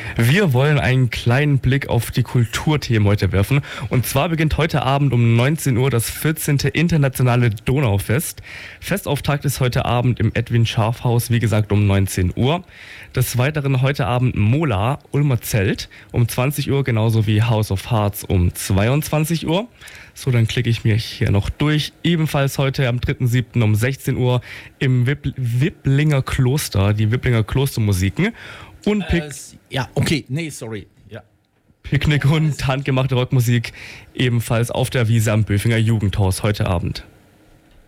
Wir wollen einen kleinen Blick auf die Kulturthemen heute werfen. Und zwar beginnt heute Abend um 19 Uhr das 14. Internationale Donaufest. Festauftakt ist heute Abend im Edwin Scharf-Haus, wie gesagt um 19 Uhr. Des Weiteren heute Abend Mola, Ulmer Zelt um 20 Uhr, genauso wie House of Hearts um 22 Uhr. So, dann klicke ich mir hier noch durch. Ebenfalls heute am 3.7. um 16 Uhr im Wipplinger Kloster, die Wipplinger Klostermusiken. Und Picknick und handgemachte Rockmusik ebenfalls auf der Wiese am Böfinger Jugendhaus heute Abend.